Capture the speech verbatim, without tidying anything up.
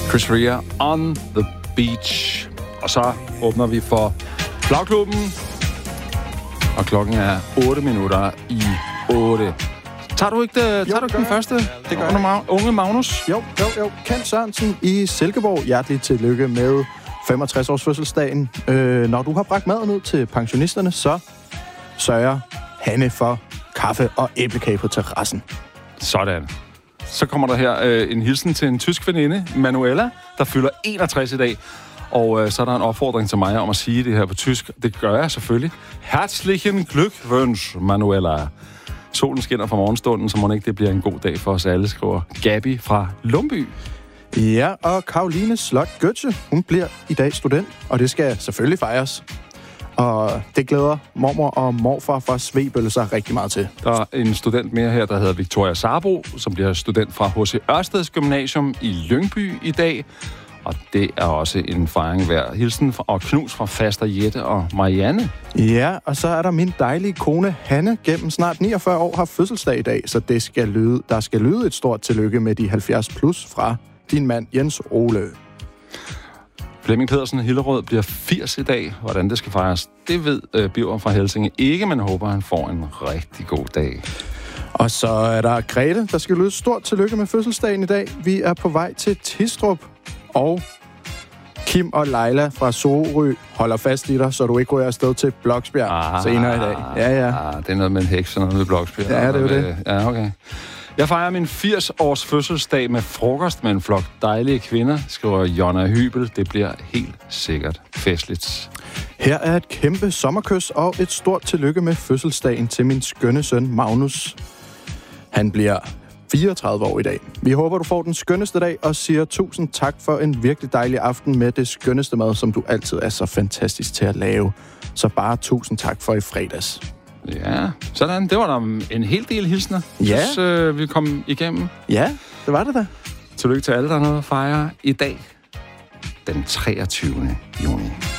Chris Rea, On the Beach. Og så åbner vi for Flagklubben. Og klokken er otte minutter i otte. Tager du ikke, det, jo, tager du ikke den første? Det gør jeg. Unge Magnus? Jo, jo, jo. Kent Sørensen i Silkeborg. Hjerteligt tillykke med femogtres års fødselsdagen. Øh, når du har bragt maden ud til pensionisterne, så sørger Hanne for kaffe og æblekage på terrassen. Sådan. Så kommer der her øh, en hilsen til en tysk veninde, Manuela, der fylder enogtres i dag. Og øh, så er der en opfordring til mig om at sige det her på tysk. Det gør jeg selvfølgelig. Herzlichen Glückwunsch, Manuela. Solen skinner fra morgenstunden, så må ikke det bliver en god dag for os alle, skriver Gabi fra Lumby. Ja, og Karoline Slot Götze, hun bliver i dag student, og det skal selvfølgelig fejres. Og det glæder mormor og morfar fra Svebølle sig rigtig meget til. Der er en student mere her, der hedder Victoria Sarbo, som bliver student fra H C Ørsteds Gymnasium i Lyngby i dag. Og det er også en fejring værd. Hilsen og knus fra Faster Jette og Marianne. Ja, og så er der min dejlige kone Hanne, gennem snart niogfyrre år, har fødselsdag i dag, så det skal lyde, der skal lyde et stort tillykke med de halvfjerds plus fra din mand Jens Ole. Flemming Pedersen Hillerød bliver firs i dag. Hvordan det skal fejres, det ved øh, Biver fra Helsinge ikke, men håber, han får en rigtig god dag. Og så er der Grete, der skal lyde et stort tillykke med fødselsdagen i dag. Vi er på vej til Tistrup, og Kim og Leila fra Sorø holder fast i dig, så du ikke ryger afsted til Bloksbjerg ah, senere i dag. Ja, ja. Ah, det er noget med en heks og noget med Bloksbjerg. Ja, det er jo det. Ja, okay. Jeg fejrer min firs-års fødselsdag med frokost med en flok dejlige kvinder, skriver Jonna Hybel. Det bliver helt sikkert festligt. Her er et kæmpe sommerkys og et stort tillykke med fødselsdagen til min skønne søn Magnus. Han bliver fireogtredive år i dag. Vi håber, du får den skønneste dag, og siger tusind tak for en virkelig dejlig aften med det skønneste mad, som du altid er så fantastisk til at lave. Så bare tusind tak for i fredags. Ja, sådan. Det var der en hel del hilsner. Ja. Så øh, vi kom igennem. Ja, det var det da. Tillykke til alle, der har noget at fejre i dag, den treogtyvende juni.